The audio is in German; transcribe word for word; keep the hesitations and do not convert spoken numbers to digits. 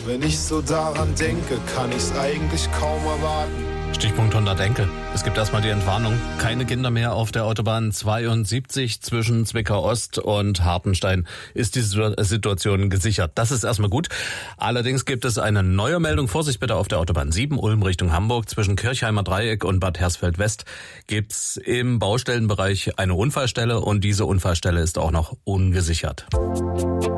Wenn ich so daran denke, kann ich's eigentlich kaum erwarten. Stichpunkt hundert Enkel. Es gibt erstmal die Entwarnung. Keine Kinder mehr auf der Autobahn zweiundsiebzig zwischen Zwickau-Ost und Hartenstein ist die Situation gesichert. Das ist erstmal gut. Allerdings gibt es eine neue Meldung. Vorsicht bitte auf der Autobahn sieben, Ulm Richtung Hamburg. Zwischen Kirchheimer Dreieck und Bad Hersfeld-West gibt's im Baustellenbereich eine Unfallstelle und diese Unfallstelle ist auch noch ungesichert.